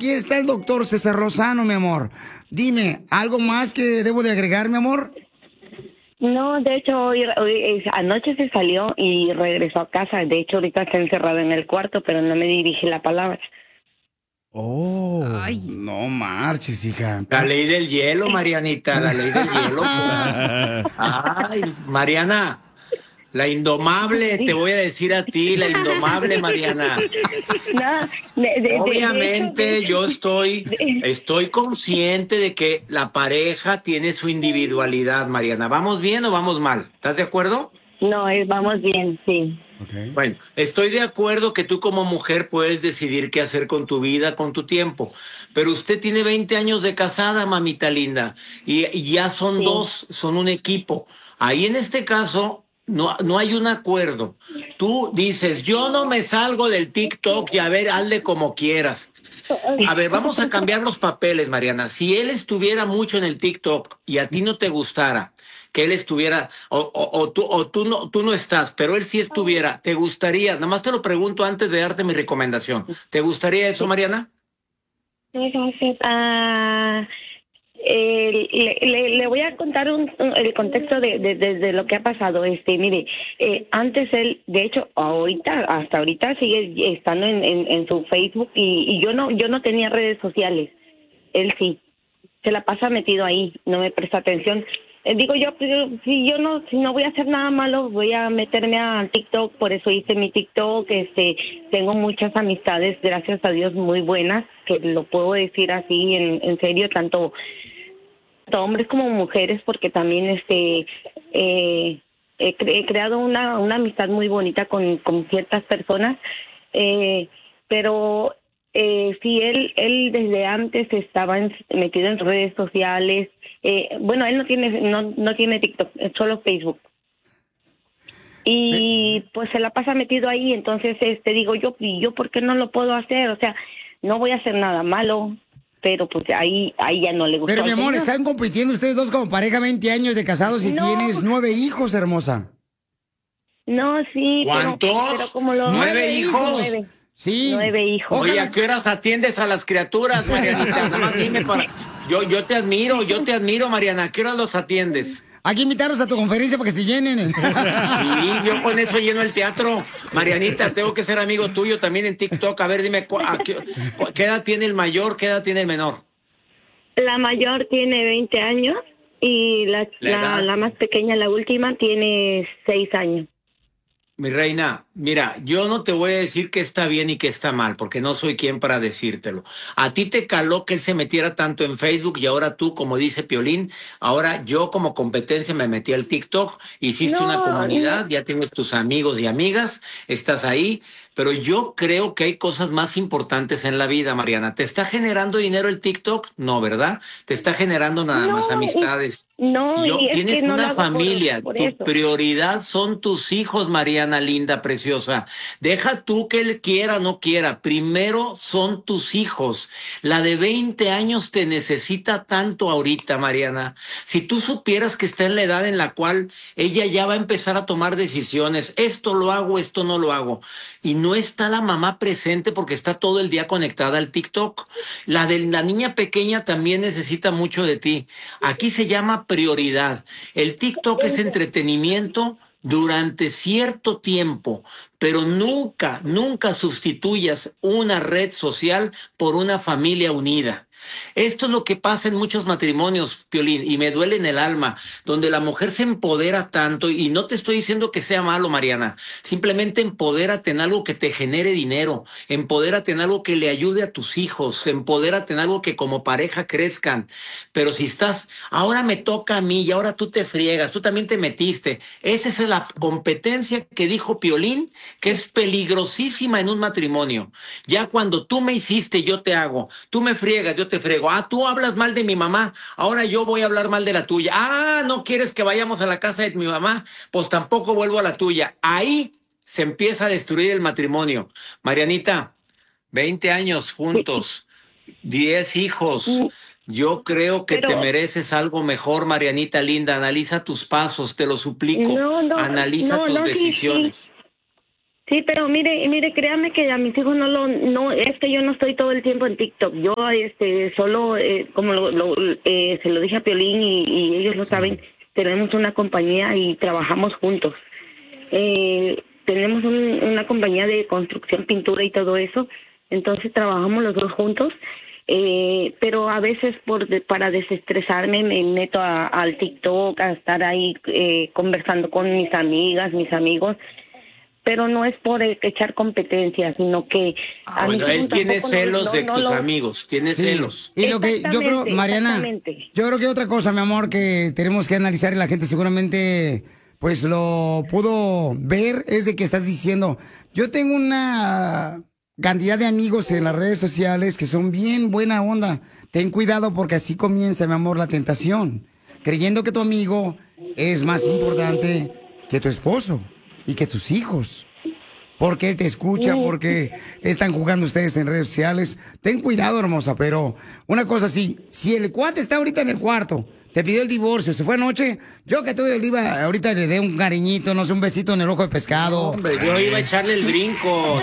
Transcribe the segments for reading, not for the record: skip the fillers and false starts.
aquí está el doctor César Lozano, mi amor. Dime, ¿algo más que debo de agregar, mi amor? No, de hecho, anoche se salió y regresó a casa. De hecho, ahorita está encerrado en el cuarto, pero no me dirige la palabra. Oh, ay, no marches, hija. La ley del hielo, Marianita, la ley del hielo. Ay, Mariana, la indomable, te voy a decir a ti, la indomable, Mariana. Obviamente yo estoy consciente de que la pareja tiene su individualidad, Mariana. ¿Vamos bien o vamos mal? ¿Estás de acuerdo? No, vamos bien, sí. Okay. Bueno, estoy de acuerdo que tú como mujer puedes decidir qué hacer con tu vida, con tu tiempo, pero usted tiene 20 años de casada, mamita linda, y ya son dos, son un equipo. Ahí en este caso no hay un acuerdo. Tú dices, yo no me salgo del TikTok y a ver, hazle como quieras. A ver, vamos a cambiar los papeles, Mariana. Si él estuviera mucho en el TikTok y a ti no te gustara, que él estuviera, tú no estás, pero él sí estuviera, ¿te gustaría? Nada más te lo pregunto antes de darte mi recomendación. ¿Te gustaría eso, Mariana? Le voy a contar el contexto de lo que ha pasado. Mire, antes él, de hecho, hasta ahorita sigue estando en su Facebook y yo no tenía redes sociales. Él sí, se la pasa metido ahí, no me presta atención. Digo yo, pues, si no voy a hacer nada malo, voy a meterme a TikTok, por eso hice mi TikTok. Tengo muchas amistades, gracias a Dios, muy buenas, que lo puedo decir así en serio, tanto hombres como mujeres, porque también he creado una amistad muy bonita con ciertas personas, pero sí, él desde antes estaba metido en redes sociales. Bueno, él no tiene TikTok, es solo Facebook. Y pues se la pasa metido ahí, entonces digo yo ¿por qué no lo puedo hacer? O sea, no voy a hacer nada malo, pero pues ahí ya no le gusta. Pero mi amor, están compitiendo ustedes dos como pareja, 20 años de casados y tienes 9 hijos, hermosa. No, sí. ¿Cuántos? Pero como 9 hijos. 9. Sí. 9 hijos. Oye, ¿a qué horas atiendes a las criaturas, Marianita? Nada más dime para... Yo te admiro, Mariana. ¿A qué horas los atiendes? Hay que invitarlos a tu conferencia para que se llenen. Sí, yo con eso lleno el teatro. Marianita, tengo que ser amigo tuyo también en TikTok. A ver, dime, ¿qué edad tiene el mayor? ¿Qué edad tiene el menor? La mayor tiene 20 años y la más pequeña, la última, tiene 6 años. Mi reina, mira, yo no te voy a decir que está bien y que está mal, porque no soy quien para decírtelo. A ti te caló que él se metiera tanto en Facebook y ahora tú, como dice Piolín, ahora yo como competencia me metí al TikTok, hiciste una comunidad, ya tienes tus amigos y amigas, estás ahí, pero yo creo que hay cosas más importantes en la vida, Mariana. ¿Te está generando dinero el TikTok? No, ¿verdad? Te está generando nada más amistades. Tienes una familia, tu prioridad son tus hijos, Mariana linda, preciosa. Deja tú que él quiera o no quiera, primero son tus hijos. La de 20 años te necesita tanto ahorita, Mariana. Si tú supieras que está en la edad en la cual ella ya va a empezar a tomar decisiones, esto lo hago, esto no lo hago, y no está la mamá presente porque está todo el día conectada al TikTok. La de la niña pequeña también necesita mucho de ti. Aquí se llama prioridad. El TikTok es entretenimiento durante cierto tiempo, pero nunca, nunca sustituyas una red social por una familia unida. Esto es lo que pasa en muchos matrimonios, Piolín, y me duele en el alma, donde la mujer se empodera tanto, y no te estoy diciendo que sea malo, Mariana, simplemente empodérate en algo que te genere dinero, empodérate en algo que le ayude a tus hijos, empodérate en algo que como pareja crezcan, pero si estás, ahora me toca a mí y ahora tú te friegas, tú también te metiste, esa es la competencia que dijo Piolín, que es peligrosísima en un matrimonio. Ya cuando tú me hiciste, yo te hago, tú me friegas, yo te frego. Ah, tú hablas mal de mi mamá, ahora yo voy a hablar mal de la tuya. Ah, no quieres que vayamos a la casa de mi mamá, pues tampoco vuelvo a la tuya. Ahí se empieza a destruir el matrimonio. Marianita, 20 años juntos, 10 hijos. Yo creo que te mereces algo mejor, Marianita linda. Analiza tus pasos, te lo suplico. Analiza tus decisiones. Sí, pero mire, créame que a mis hijos no, es que yo no estoy todo el tiempo en TikTok. Yo, solo, como se lo dije a Piolín y ellos lo saben, tenemos una compañía y trabajamos juntos. Tenemos una compañía de construcción, pintura y todo eso, entonces trabajamos los dos juntos. Pero a veces para desestresarme me meto al TikTok a estar ahí conversando con mis amigas, mis amigos, pero no es por echar competencia, sino que bueno, él tiene celos de tus amigos, tiene celos. Y lo que yo creo, Mariana, yo creo que otra cosa, mi amor, que tenemos que analizar y la gente seguramente pues lo pudo ver es de que estás diciendo, yo tengo una cantidad de amigos en las redes sociales que son bien buena onda. Ten cuidado porque así comienza, mi amor, la tentación. Creyendo que tu amigo es más importante que tu esposo y que tus hijos. Porque él te escucha, porque están jugando ustedes en redes sociales. Ten cuidado, hermosa, pero una cosa sí, si el cuate está ahorita en el cuarto, te pidió el divorcio, se fue anoche, yo que tú ahorita le dé un cariñito, no sé, un besito en el ojo de pescado. Hombre, yo iba a echarle el brinco,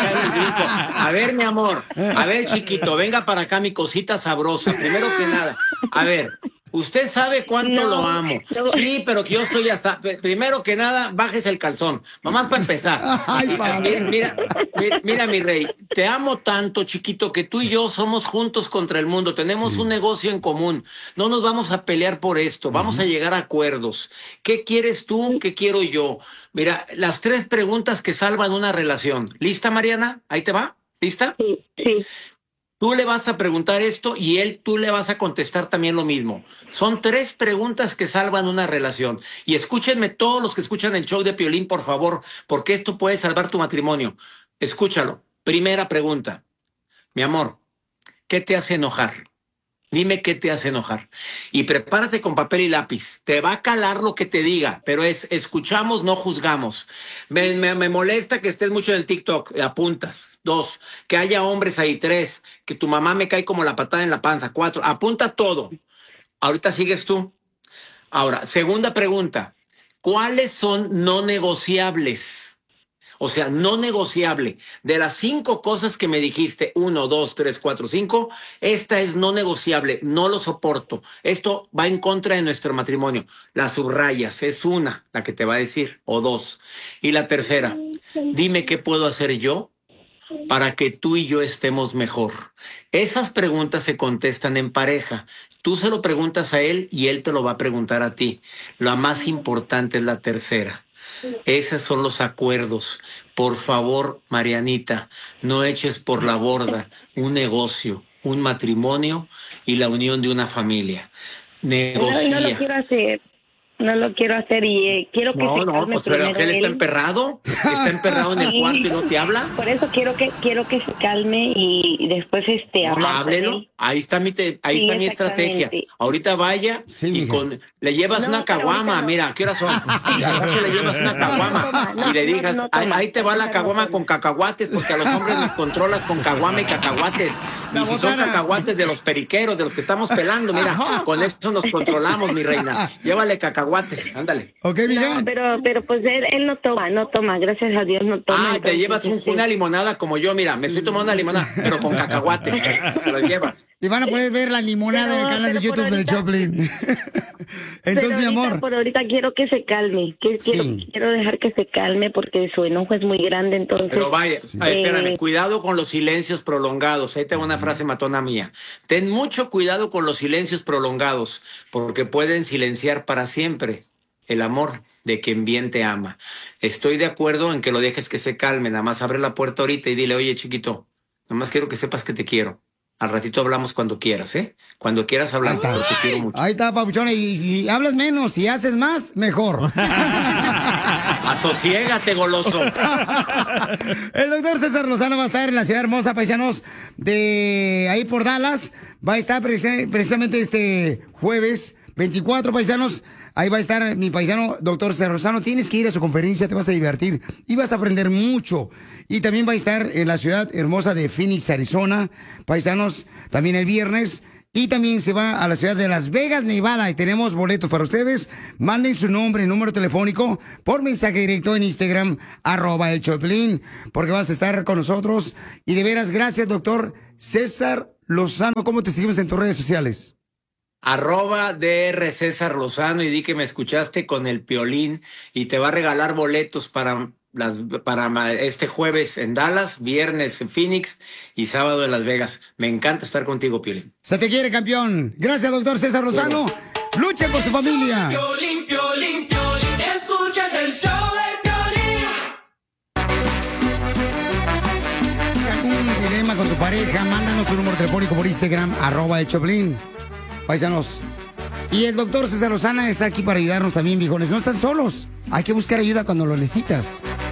A ver, mi amor, a ver, chiquito, venga para acá mi cosita sabrosa, primero que nada. A ver, usted sabe cuánto lo amo. No. Sí, pero que yo estoy hasta... Primero que nada, bájese el calzón. Mamás para empezar. Ay, mira, mi rey, te amo tanto, chiquito, que tú y yo somos juntos contra el mundo. Tenemos un negocio en común. No nos vamos a pelear por esto. Vamos a llegar a acuerdos. ¿Qué quieres tú? ¿Qué quiero yo? Mira, las 3 preguntas que salvan una relación. ¿Lista, Mariana? ¿Ahí te va? ¿Lista? Sí. Tú le vas a preguntar esto y tú le vas a contestar también lo mismo. Son 3 preguntas que salvan una relación. Y escúchenme todos los que escuchan el show de Piolín, por favor, porque esto puede salvar tu matrimonio. Escúchalo. Primera pregunta. Mi amor, ¿qué te hace enojar? Dime qué te hace enojar. Y prepárate con papel y lápiz. Te va a calar lo que te diga, pero escuchamos, no juzgamos. Me molesta que estés mucho en el TikTok. Apuntas. 2, que haya hombres ahí. 3, que tu mamá me cae como la patada en la panza. 4, apunta todo. Ahorita sigues tú. Ahora, segunda pregunta. ¿Cuáles son no negociables? O sea, no negociable. De las 5 cosas que me dijiste, 1, 2, 3, 4, 5, esta es no negociable, no lo soporto. Esto va en contra de nuestro matrimonio. La subrayas, es una la que te va a decir, o 2. Y la tercera, dime qué puedo hacer yo para que tú y yo estemos mejor. Esas preguntas se contestan en pareja. Tú se lo preguntas a él y él te lo va a preguntar a ti. Lo más importante es la tercera. Esos son los acuerdos. Por favor, Marianita, no eches por la borda un negocio, un matrimonio y la unión de una familia. Negocia. No lo quiero hacer. No lo quiero hacer y quiero que se calme pues pero que él está emperrado. Está emperrado en el cuarto y no te habla. Por eso quiero que se calme y después hablar. Háblelo. Ahí está mi estrategia. Ahorita vaya y le llevas una caguama. Mira, ¿qué horas son? Le llevas una caguama y le digas, ahí te va la caguama con cacahuates, porque a los hombres nos controlas con caguama y cacahuates. Y si son cacahuates de los periqueros, de los que estamos pelando, mira, con eso nos controlamos, mi reina. Llévale cacahuates, ándale. Ok, mira. No, pero pues él no toma, gracias a Dios no toma. Te llevas una limonada como yo, mira, me estoy tomando una limonada, pero con cacahuates, te lo llevas. Y van a poder ver la limonada en el canal de YouTube del Choplin. Entonces, mi amor. Por ahorita quiero que se calme, quiero dejar que se calme porque su enojo es muy grande, entonces. Pero vaya, espérame, cuidado con los silencios prolongados. Ahí tengo una frase matona mía. Ten mucho cuidado con los silencios prolongados, porque pueden silenciar para siempre el amor de quien bien te ama. Estoy de acuerdo en que lo dejes que se calme, nada más abre la puerta ahorita y dile, oye, chiquito, nada más quiero que sepas que te quiero. Al ratito hablamos cuando quieras, ¿eh? Cuando quieras hablamos, porque te quiero mucho. Ahí está, papuchona. Y si hablas menos, si haces más, mejor. Asosiégate, goloso. El doctor César Lozano va a estar en la ciudad hermosa, paisanos, de ahí por Dallas. Va a estar precisamente este jueves 24, paisanos. Ahí va a estar mi paisano, doctor César Lozano. Tienes que ir a su conferencia, te vas a divertir y vas a aprender mucho. Y también va a estar en la ciudad hermosa de Phoenix, Arizona, paisanos, también el viernes. Y también se va a la ciudad de Las Vegas, Nevada, y tenemos boletos para ustedes. Manden su nombre, número telefónico, por mensaje directo en Instagram, @el show de Piolín, porque vas a estar con nosotros. Y de veras, gracias, doctor César Lozano. ¿Cómo te seguimos en tus redes sociales? @DR César Lozano, y di que me escuchaste con el Piolín, y te va a regalar boletos para este jueves en Dallas, viernes en Phoenix y sábado en Las Vegas. Me encanta estar contigo, Piolín. Se te quiere, campeón. Gracias, doctor César Lozano. Luchen por su familia. Piolín, Piolín, Piolín, escuchas el show de Piolín. Un dilema con tu pareja, mándanos un número telefónico por Instagram, @el Choplin. Paisanos. Y el doctor César Lozano está aquí para ayudarnos también, viejones. No están solos. Hay que buscar ayuda cuando lo necesitas.